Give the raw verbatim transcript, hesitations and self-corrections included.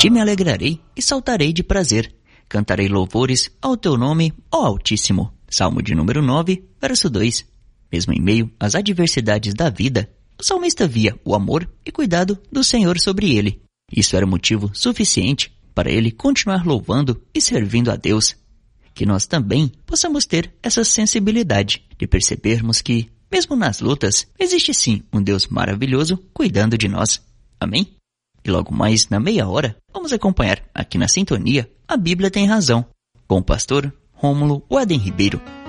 ti me alegrarei e saltarei de prazer. Cantarei louvores ao teu nome, ó Altíssimo. Salmo de número nove, verso dois. Mesmo em meio às adversidades da vida, o salmista via o amor e cuidado do Senhor sobre ele. Isso era motivo suficiente para ele continuar louvando e servindo a Deus. Que nós também possamos ter essa sensibilidade de percebermos que, mesmo nas lutas, existe sim um Deus maravilhoso cuidando de nós. Amém? E logo mais, na meia hora, vamos acompanhar aqui na Sintonia A Bíblia Tem Razão, com o pastor Rômulo Waden Ribeiro.